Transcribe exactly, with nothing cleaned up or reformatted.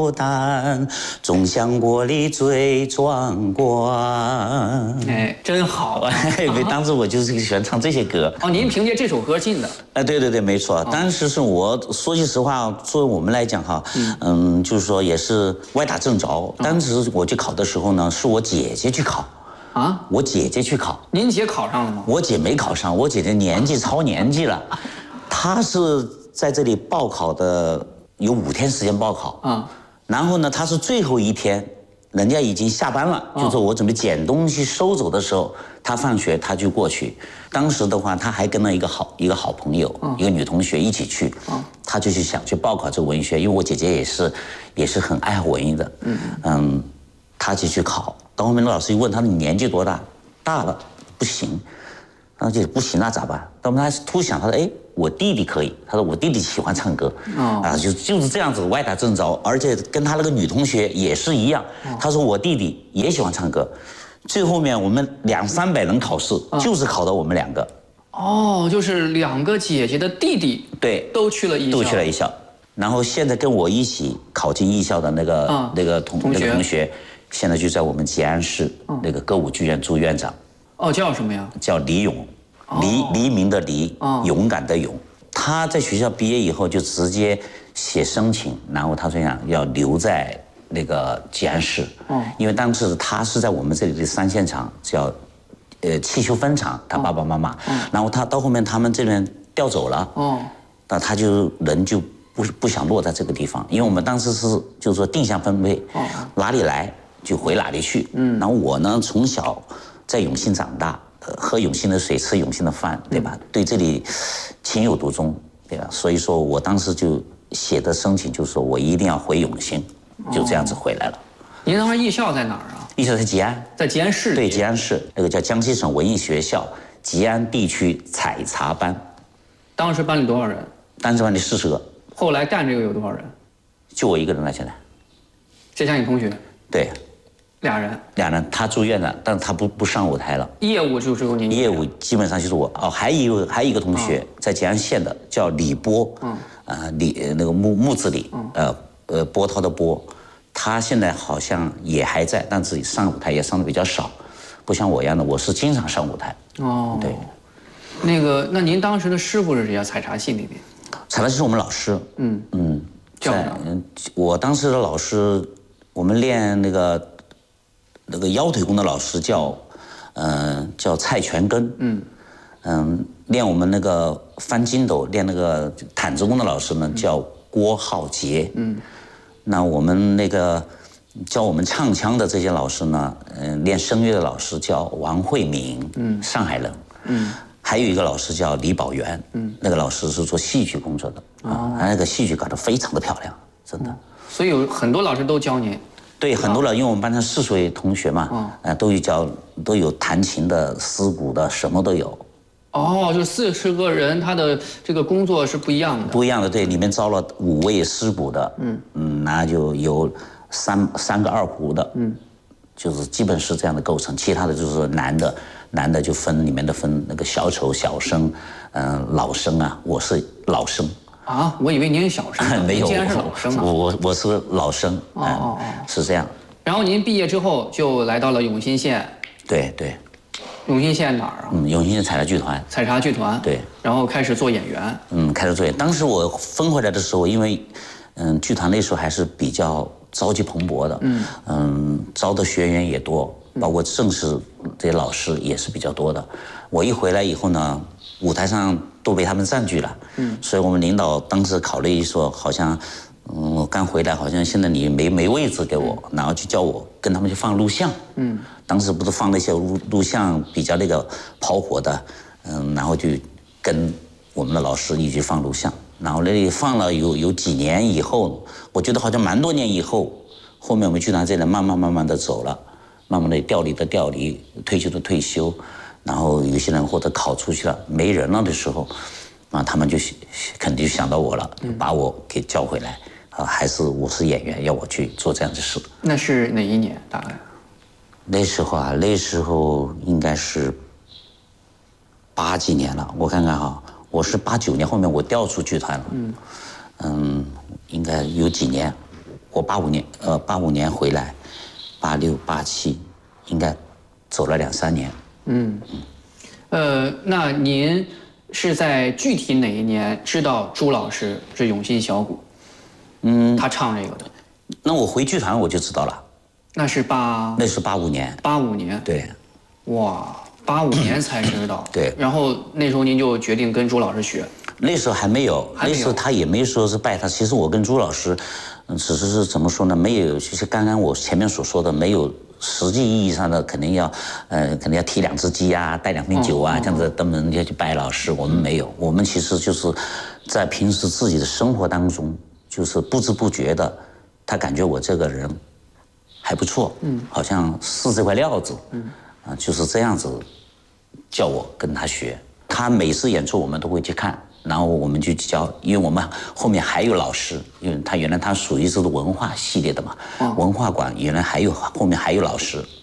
牡丹，总像国里最壮观。 哎，真好啊！ 哎，当时我就是喜欢唱这些歌。 哦，您凭借这首歌进的？ 哎，对对对，没错。 哦、 当时是我说句实话，作为我们来讲哈，嗯, 嗯，就是说也是歪打正着。哦、当时我去考的时候呢，是我姐姐去考。啊，我姐姐去考。 您姐考上了吗？ 我姐没考上，我姐姐年纪超年纪了，她是在这里报考的，有五天时间报考。啊，然后呢，她是最后一天，人家已经下班了，哦、就说我准备捡东西收走的时候，她放学她就过去。当时的话，她还跟了一个好一个好朋友，哦、一个女同学一起去。哦，她就去想去报考这个文学，因为我姐姐也是也是很爱文艺的。嗯嗯，她就去考。到后面，老师一问他：“你年纪多大？”大了，不行。然后就不行，那咋办？到后面他突想，他说：“哎，我弟弟可以。”他说：“我弟弟喜欢唱歌。”哦，啊，就就是这样子歪打正着，而且跟他那个女同学也是一样。哦、他说：“我弟弟也喜欢唱歌。”最后面我们两三百人考试，哦、就是考到我们两个。 哦，就是两个姐姐的弟弟， 对， 都去了艺校， 都去了艺校。然后现在跟我一起考进艺校的那个、哦、那个同那个同学。现在就在我们吉安市那个歌舞剧院做院长。 哦，叫什么呀？ 叫李勇，黎黎明的黎，勇敢的勇。他在学校毕业以后就直接写申请，然后他说想要留在那个吉安市。哦，因为当时他是在我们这里的三线厂叫，呃汽修分厂，他爸爸妈妈。哦，然后他到后面他们这边调走了。哦，那他就人就不不想落在这个地方，因为我们当时是就是说定向分配，哦，哪里来就回哪里去。嗯，然后我呢从小在永信长大，呃，喝永信的水，吃永信的饭，对吧？嗯、对这里情有独钟，对吧？所以说我当时就写的申请，就是说我一定要回永信，就这样子回来了。 哦、您当时艺校在哪儿啊？ 艺校在吉安， 在吉安市。 对，吉安市那个叫江西省文艺学校吉安地区采茶班。 当时班里多少人？ 当时班里四十个。 后来干这个有多少人？ 就我一个人了，现在。 这像你同学？ 对。 俩人， 俩人，他做院长，但是他不不上舞台了。 业务就是由您。 业务基本上就是我哦，还有还有一个同学、哦、在吉安县的，叫李波，嗯，呃李那个木木字李，嗯、呃呃波涛的波，他现在好像也还在，但自己上舞台也上的比较少，不像我一样的，我是经常上舞台。哦，对。 那个，那您当时的师傅是谁啊？采茶系里面？ 采茶系是我们老师。嗯嗯， 叫呢？ 我当时的老师，我们练那个。那个腰腿功的老师叫，嗯、呃，叫蔡全根，嗯，嗯，练我们那个翻筋斗、练那个毯子功的老师呢叫郭浩杰，嗯，那我们那个教我们唱腔的这些老师呢，嗯、呃，练声乐的老师叫王慧敏，嗯，上海人，嗯，还有一个老师叫李宝元，嗯，那个老师是做戏剧工作的，啊、哦，他那个戏剧搞得非常的漂亮，真的， 所以有很多老师都教您。 对，很多人，因为我们班上四十位同学嘛，嗯、呃，都有教，都有弹琴的、丝鼓的，什么都有。 哦，就四十个人，他的这个工作是不一样的。 不一样的，对，里面招了五位丝鼓的，嗯嗯，那就有三三个二胡的，嗯，就是基本是这样的构成。其他的就是男的，男的就分里面的分那个小丑、小生，嗯、呃，老生啊，我是老生。 啊，我以为您是小生， 没有， 竟然是老生啊！ 我我我是老生，哦哦哦，是这样。 然后您毕业之后就来到了永新县。 对对。 永新县哪儿啊？ 嗯，永新县采茶剧团。 采茶剧团。 对。 然后开始做演员。 嗯，开始做演员。当时我分回来的时候，因为，嗯，剧团那时候还是比较朝气蓬勃的，嗯嗯，招的学员也多，包括正式这些老师也是比较多的。我一回来以后呢，舞台上都被他们占据了，嗯，所以我们领导当时考虑说，好像，嗯，我刚回来，好像现在你没没位置给我，嗯、然后就叫我跟他们去放录像，嗯，当时不是放那些录录像比较那个跑火的，嗯，然后就跟我们的老师一起放录像，然后那里放了有有几年以后，我觉得好像蛮多年以后，后面我们剧团这里慢慢慢慢的走了，慢慢的调离的调离，退休的退休。然后有些人或者考出去了没人了的时候，啊，他们就肯定想到我了，把我给叫回来，啊，还是我是演员，要我去做这样的事。 那是哪一年大概？ 那时候啊，那时候应该是八几年了，我看看哈，我是八九年后面我调出剧团了，嗯嗯，应该有几年， 我八五年，呃，八五年回来，八六八七，应该走了两三年。 嗯，呃，那您是在具体哪一年知道朱老师是永信小鼓？嗯，他唱这个的。 那我回剧团我就知道了。 那是八， 那是八五年。 八五年。 对。 哇，八五年才知道。 对。 然后那时候您就决定跟朱老师学。 那时候还没有， 还没有那时候他也没说是拜他。其实我跟朱老师，嗯，只是是怎么说呢？没有，就是刚刚我前面所说的，没有实际意义上的，肯定要，呃，肯定要提两只鸡啊，带两瓶酒啊，哦、这样子登门要去拜老师。我们没有，我们其实就是在平时自己的生活当中，就是不知不觉的，他感觉我这个人还不错，嗯，好像是这块料子，嗯，啊，就是这样子，叫我跟他学。他每次演出我们都会去看。然后我们就教，因为我们后面还有老师，因为他原来他属于这个文化系列的嘛，哦、文化馆原来还有后面还有老师，